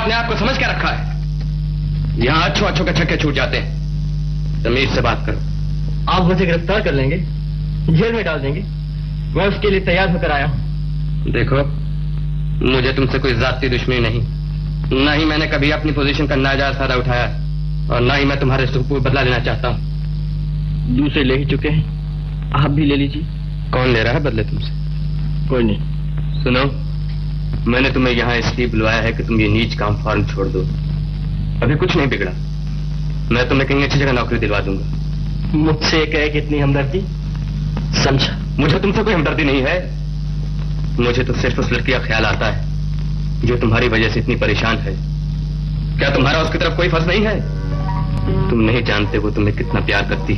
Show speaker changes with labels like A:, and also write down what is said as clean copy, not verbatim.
A: अपने आप को समझ के रखा है। यहाँ अच्छो अच्छो के छक्के छूट जाते हैं। तमीज से बात करो।
B: आप मुझे गिरफ्तार कर लेंगे, जेल में डाल देंगे, मैं उसके लिए तैयार होकर आया हूँ।
A: देखो, मुझे तुमसे कोई जाती दुश्मनी नहीं, न ही मैंने कभी अपनी पोजीशन का नाजायज फायदा उठाया, और न ही मैं तुम्हारे सुख बदला लेना चाहता हूँ।
B: दूसरे ले ही चुके हैं, आप भी ले लीजिए।
A: कौन ले रहा है बदले तुमसे?
B: कोई नहीं।
A: सुनो, मैंने तुम्हें यहाँ इसलिए बुलवाया है कि तुम ये नीच काम फौरन छोड़ दो। अभी कुछ नहीं बिगड़ा, मैं तुम्हें कहीं अच्छी जगह नौकरी दिलवा दूंगा।
B: मुझसे कहे कि इतनी हमदर्दी? समझा,
A: मुझे तुमसे कोई हमदर्दी नहीं है। मुझे तो सिर्फ उस लड़की का ख्याल आता है जो तुम्हारी वजह से इतनी परेशान है। क्या तुम्हारा उसकी तरफ कोई फर्ज नहीं है? तुम नहीं जानते वो तुम्हें कितना प्यार करती